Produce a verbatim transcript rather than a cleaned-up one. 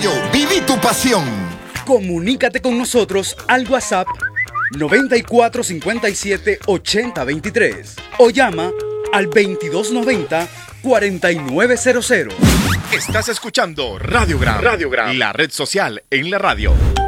Radio, viví tu pasión. Comunícate con nosotros al WhatsApp noventa y cuatro cincuenta y siete ochenta veintitrés o llama al veintidós noventa cuarenta y nueve cero cero. Estás escuchando Radiogram, Radiogram, la red social en la radio.